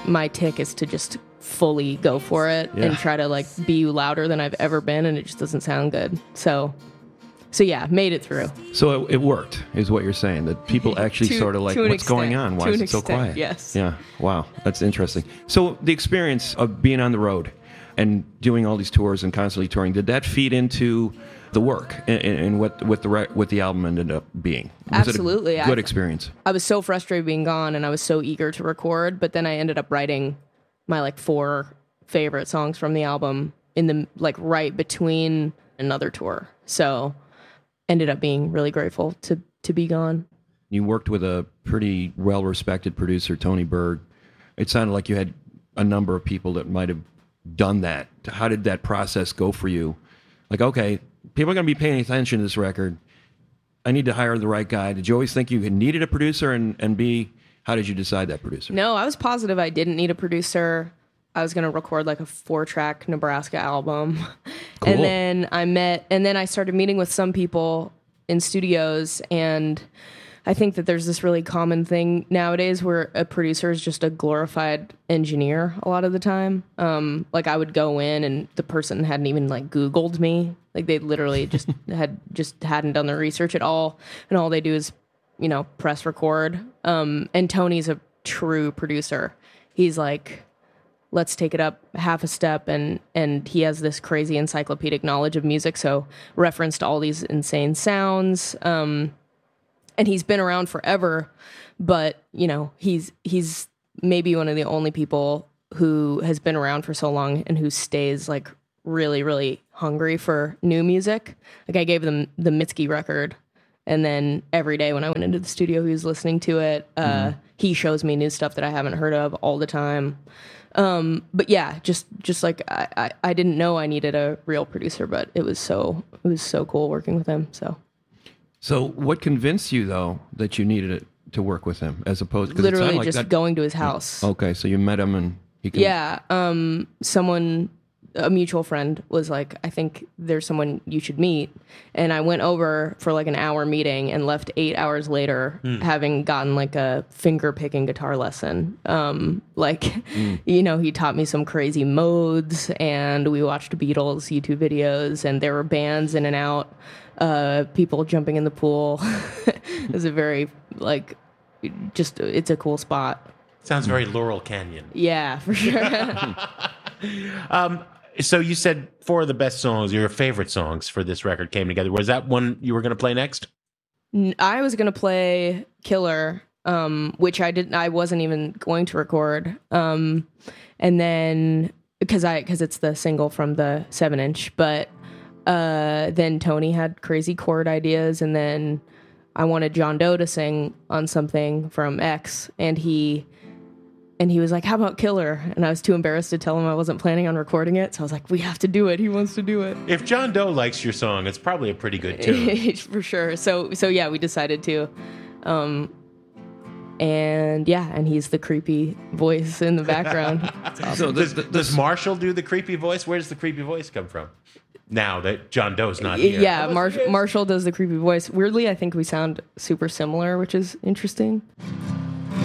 my tick is to just fully go for it and try to like be louder than I've ever been, and it just doesn't sound good. So yeah, made it through. So it worked, is what you're saying, that people actually sort of like, what's going on? Why is it so quiet? Yes. Yeah. Wow. That's interesting. So the experience of being on the road and doing all these tours and constantly touring, did that feed into the work and what the album ended up being? Was Absolutely. it a good experience? I was so frustrated being gone, and I was so eager to record, but then I ended up writing my like 4 favorite songs from the album in the like right between another tour. So ended up being really grateful to be gone. You worked with a pretty well-respected producer, Tony Berg. It sounded like you had a number of people that might have done that. How did that process go for you? Like, okay, people are going to be paying attention to this record. I need to hire the right guy. Did you always think you needed a producer? And B, how did you decide that producer? No, I was positive I didn't need a producer. I was going to record like a 4-track Nebraska album. Cool. And then I started meeting with some people in studios, and I think that there's this really common thing nowadays where a producer is just a glorified engineer a lot of the time. Like I would go in and the person hadn't even like Googled me. Like they literally just hadn't done their research at all. And all they do is, press record. And Tony's a true producer. He's like, let's take it up half a step, and he has this crazy encyclopedic knowledge of music, so referenced all these insane sounds. And he's been around forever, but he's maybe one of the only people who has been around for so long and who stays like really, really hungry for new music. Like I gave them the Mitski record, and then every day when I went into the studio, he was listening to it. He shows me new stuff that I haven't heard of all the time. But yeah, just like I didn't know I needed a real producer, but it was so cool working with him. So what convinced you though that you needed to work with him as opposed to literally like just that, going to his house? Okay, so you met him and he a mutual friend was like, I think there's someone you should meet. And I went over for like an hour meeting and left 8 hours later having gotten like a finger picking guitar lesson. He taught me some crazy modes, and we watched Beatles YouTube videos, and there were bands in and out, people jumping in the pool. It was a very it's a cool spot. Sounds very Laurel Canyon. Yeah, for sure. So you said 4 of the best songs, your favorite songs for this record came together. Was that one you were going to play next? I was going to play Killer, which I wasn't even going to record. And then because it's the single from the 7-inch, but then Tony had crazy chord ideas, and then I wanted John Doe to sing on something from X, and he was like, how about Killer? And I was too embarrassed to tell him I wasn't planning on recording it. So I was like, we have to do it. He wants to do it. If John Doe likes your song, it's probably a pretty good tune. For sure. So yeah, we decided to. And he's the creepy voice in the background. Awesome. So does Marshall do the creepy voice? Where does the creepy voice come from? Now that John Doe's not here. Yeah, Marshall does the creepy voice. Weirdly, I think we sound super similar, which is interesting.